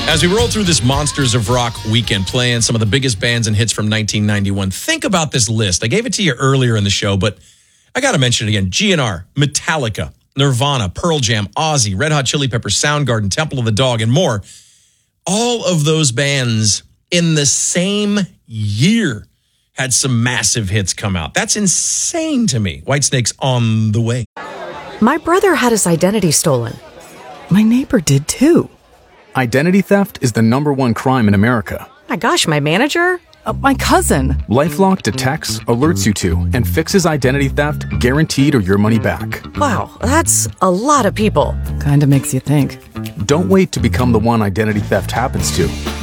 As we roll through this Monsters of Rock weekend, playing some of the biggest bands and hits from 1991, think about this list. I gave it to you earlier in the show, but I got to mention it again. GNR, Metallica, Nirvana, Pearl Jam, Ozzy, Red Hot Chili Peppers, Soundgarden, Temple of the Dog, and more. All of those bands in the same year had some massive hits come out. That's insane to me. Whitesnake's On the Way. My brother had his identity stolen. My neighbor did too. Identity theft is the #1 crime in America. My gosh, my manager? My cousin. LifeLock detects, alerts you to, and fixes identity theft guaranteed or your money back. Wow, that's a lot of people. Kinda makes you think. Don't wait to become the one identity theft happens to.